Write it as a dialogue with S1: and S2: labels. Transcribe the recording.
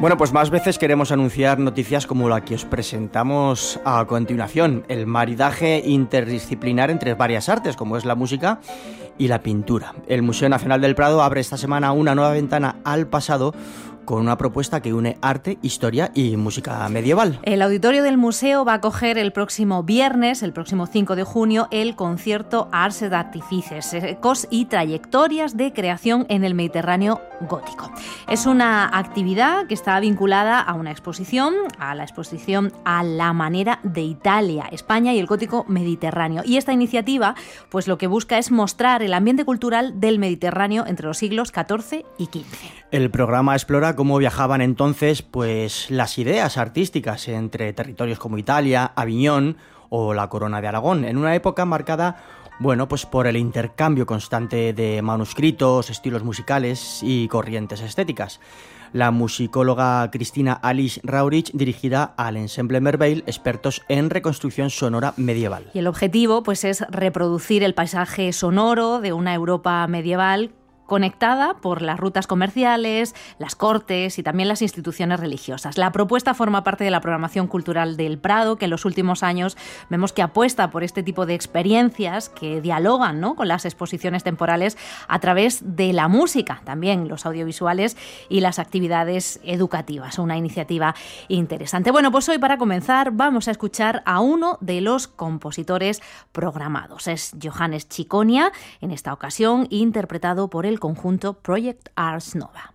S1: Bueno, pues más veces queremos anunciar noticias como la que os presentamos a continuación, el maridaje interdisciplinar entre varias artes, como es la música y la pintura. El Museo Nacional del Prado abre esta semana una nueva ventana al pasado con una propuesta que une arte, historia y música medieval.
S2: El auditorio del museo va a acoger el próximo viernes, el próximo 5 de junio, el concierto Arts et Artifices, ecos y trayectorias de creación en el Mediterráneo gótico. Es una actividad que está vinculada a una exposición, a la exposición A la manera de Italia, España y el gótico mediterráneo. Y esta iniciativa, pues lo que busca es mostrar el ambiente cultural del Mediterráneo entre los siglos XIV y XV.
S1: El programa explora cómo viajaban entonces pues las ideas artísticas entre territorios como Italia, Aviñón o la Corona de Aragón, en una época marcada pues por el intercambio constante de manuscritos, estilos musicales y corrientes estéticas. La musicóloga Cristina Alice Raurich dirigirá al Ensemble Merveille, expertos en reconstrucción sonora medieval.
S2: Y el objetivo pues es reproducir el paisaje sonoro de una Europa medieval conectada por las rutas comerciales, las cortes y también las instituciones religiosas. La propuesta forma parte de la programación cultural del Prado, que en los últimos años vemos que apuesta por este tipo de experiencias que dialogan, ¿no?, con las exposiciones temporales a través de la música, también los audiovisuales y las actividades educativas. Una iniciativa interesante. Bueno, pues hoy para comenzar vamos a escuchar a uno de los compositores programados. Es Johannes Ciconia, en esta ocasión interpretado por el conjunto Project Ars Nova.